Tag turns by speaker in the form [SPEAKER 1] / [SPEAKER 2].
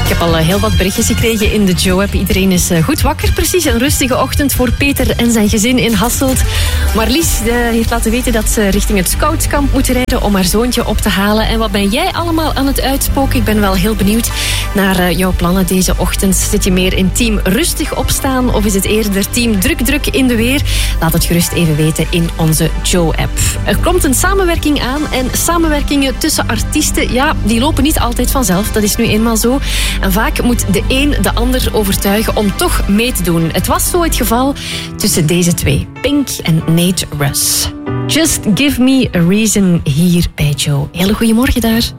[SPEAKER 1] Ik heb al heel wat berichtjes gekregen in de Joe-app. Iedereen is goed wakker. Precies een rustige ochtend voor Peter en zijn gezin in Hasselt. Marlies heeft laten weten dat ze richting het scoutskamp moet rijden om haar zoontje op te halen. En wat ben jij allemaal aan het uitspoken? Ik ben wel heel benieuwd naar jouw plannen deze ochtend. Zit je meer in team rustig opstaan of is het eerder team druk in de weer? Laat het gerust even weten in onze Joe-app. Er komt een samenwerking aan en samenwerkingen tussen artiesten, ja, die lopen niet altijd vanzelf. Dat is nu eenmaal zo. En vaak moet de een de ander overtuigen om toch mee te doen. Het was zo het geval tussen deze twee, Pink en Nate Ruess. Just give me a reason hier bij Joe. Hele goedemorgen daar.